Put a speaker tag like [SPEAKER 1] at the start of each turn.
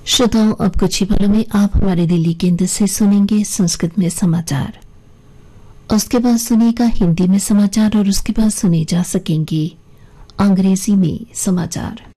[SPEAKER 1] श्रोताओं, अब कुछ ही पलों में आप हमारे दिल्ली केंद्र से सुनेंगे संस्कृत में समाचार। उसके बाद सुनिएगा हिंदी में समाचार और उसके बाद सुने जा सकेंगे अंग्रेजी में समाचार।